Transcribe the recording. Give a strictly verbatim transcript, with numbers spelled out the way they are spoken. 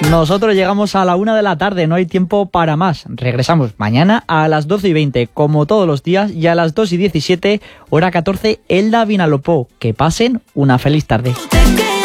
Nosotros llegamos a la una de la tarde, no hay tiempo para más. Regresamos mañana a las doce y veinte, como todos los días, y a las dos y diecisiete, hora catorce, Elda Vinalopó. Que pasen una feliz tarde.